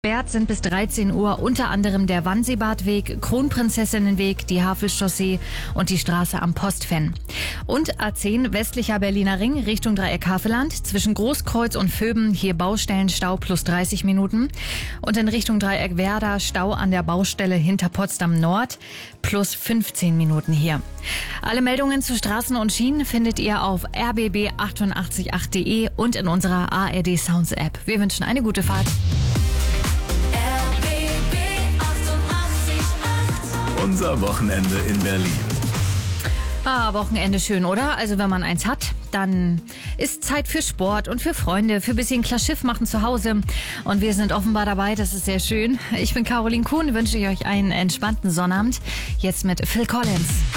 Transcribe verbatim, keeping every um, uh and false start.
Gesperrt sind bis dreizehn Uhr unter anderem der Wannseebadweg, Kronprinzessinnenweg, die Havelchaussee und die Straße am Postfenn. Und A zehn westlicher Berliner Ring Richtung Dreieck Havelland, zwischen Großkreuz und Vöben hier Baustellenstau plus dreißig Minuten. Und in Richtung Dreieck Werder Stau an der Baustelle hinter Potsdam Nord plus fünfzehn Minuten hier. Alle Meldungen zu Straßen und Schienen findet ihr auf r b b achtundachtzig punkt acht punkt de und in unserer A R D Sounds App. Wir wünschen eine gute Fahrt. Unser Wochenende in Berlin. Ah, Wochenende schön, oder? Also wenn man eins hat, dann ist Zeit für Sport und für Freunde, für ein bisschen klar Schiff machen zu Hause. Und wir sind offenbar dabei, das ist sehr schön. Ich bin Caroline Kuhn, wünsche ich euch einen entspannten Sonnabend. Jetzt mit Phil Collins.